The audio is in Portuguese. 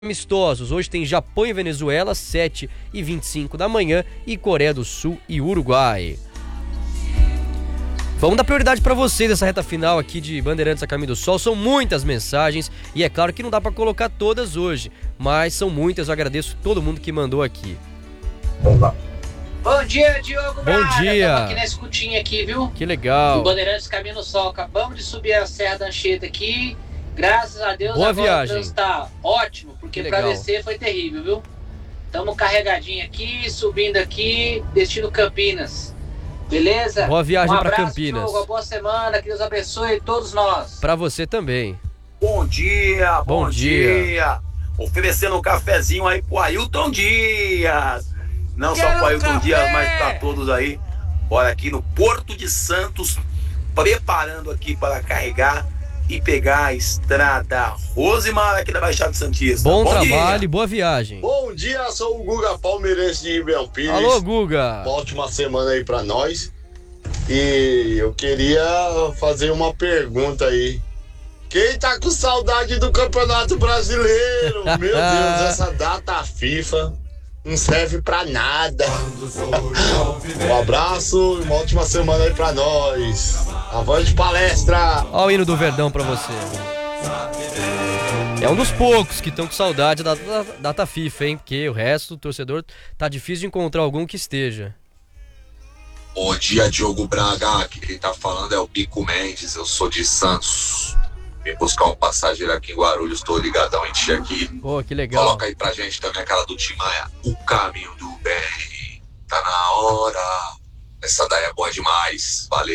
amistosos. Hoje tem Japão e Venezuela, 7h25 da manhã, e Coreia do Sul e Uruguai. Vamos dar prioridade para vocês nessa reta final aqui de Bandeirantes a Caminho do Sol. São muitas mensagens e é claro que não dá para colocar todas hoje, mas são muitas. Eu agradeço todo mundo que mandou aqui. Bom dia, Diogo. Bom dia. Estamos aqui na escutinha aqui, viu? Que legal. Do Bandeirantes Caminho do Sol. Acabamos de subir a Serra da Anchieta aqui. Graças a Deus, boa agora viagem. o trânsito tá ótimo, porque para descer foi terrível, viu? Estamos carregadinho aqui, subindo aqui, destino Campinas. Beleza? Boa viagem para abraço, Campinas. Diogo, boa semana, que Deus abençoe todos nós. Para você também. Bom dia, bom dia. Oferecendo um cafezinho aí pro Ailton Dias. Não só pro Ailton Dias, mas pra todos aí. Bora aqui no Porto de Santos, preparando aqui para carregar e pegar a estrada Rosimar aqui da Baixada Santista. Bom trabalho e boa viagem. Bom dia, sou o Guga Palmeirense de Ribeirão Pires. Alô, Guga. Uma ótima semana aí pra nós. E eu queria fazer uma pergunta aí. Quem tá com saudade do Campeonato Brasileiro? Meu Deus, essa data FIFA não serve pra nada. Um abraço e uma ótima semana aí pra nós. Avante palestra! Olha o hino do Verdão pra você. É um dos poucos que estão com saudade da data FIFA, hein? Porque o resto, o torcedor, tá difícil de encontrar algum que esteja. Bom dia, Diogo Braga. Aqui quem tá falando é o Pico Mendes. Eu sou de Santos. Vim buscar um passageiro aqui em Guarulhos. Tô ligadão em ti aqui. Pô, que legal. Coloca aí pra gente também aquela do Tim Maia. O caminho do bem. Tá na hora. Essa daí é boa demais. Valeu.